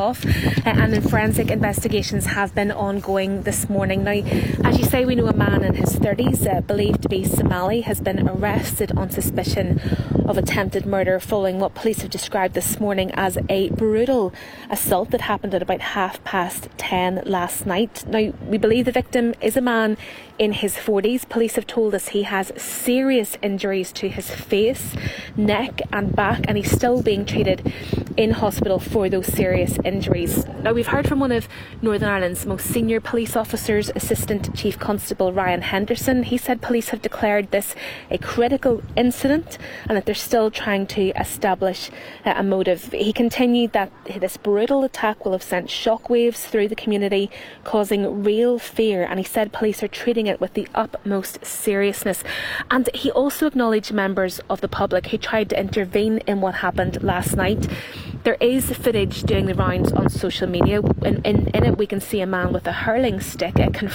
off, and then forensic investigations have been ongoing this morning. Now, as you say, we know a man in his 30s, believed to be Somali, has been arrested on suspicion of attempted murder following what police have described this morning as a brutal assault that happened at about 10:30 last night. Now, we believe the victim is a man in his 40s. Police have told us he has serious injuries to his face, neck and back, and he's still being treated in hospital for those serious injuries. Now, we've heard from one of Northern Ireland's most senior police officers, Assistant Chief Constable Ryan Henderson. He said police have declared this a critical incident and that they're still trying to establish a motive. He continued that this brutal attack will have sent shockwaves through the community, causing real fear, and he said police are treating it with the utmost seriousness. And he also acknowledged members of the public who tried to intervene in what happened last night. There is footage doing the rounds on social media. In it, we can see a man with a hurling stick